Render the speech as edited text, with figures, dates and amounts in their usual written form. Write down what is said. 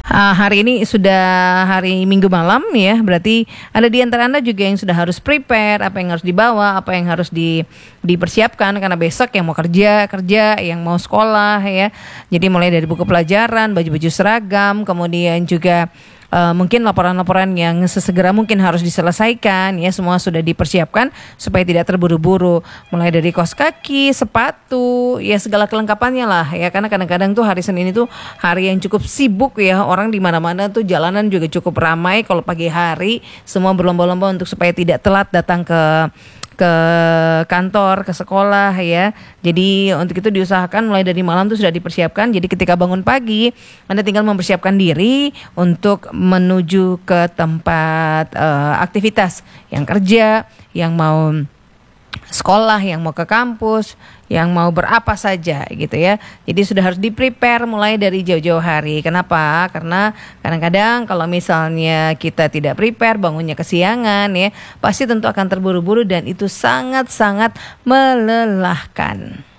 Hari ini sudah hari Minggu malam ya, berarti ada di antara Anda juga yang sudah harus prepare, apa yang harus dibawa, apa yang harus dipersiapkan karena besok yang mau kerja, yang mau sekolah ya. Jadi mulai dari buku pelajaran, baju-baju seragam, kemudian juga mungkin laporan-laporan yang sesegera mungkin harus diselesaikan ya, semua sudah dipersiapkan supaya tidak terburu-buru, mulai dari kaos kaki, sepatu, ya segala kelengkapannya lah ya, karena kadang-kadang tuh hari Senin itu hari yang cukup sibuk ya, orang di mana-mana tuh jalanan juga cukup ramai kalau pagi hari, semua berlomba-lomba untuk supaya tidak telat datang ke kantor, ke sekolah ya. Jadi untuk itu diusahakan mulai dari malam itu sudah dipersiapkan. Jadi ketika bangun pagi, Anda tinggal mempersiapkan diri untuk menuju ke tempat aktivitas, yang kerja, yang mau sekolah, yang mau ke kampus, yang mau berapa saja gitu ya. Jadi sudah harus di-prepare mulai dari jauh-jauh hari. Kenapa? Karena kadang-kadang kalau misalnya kita tidak prepare, bangunnya kesiangan ya, pasti tentu akan terburu-buru dan itu sangat-sangat melelahkan.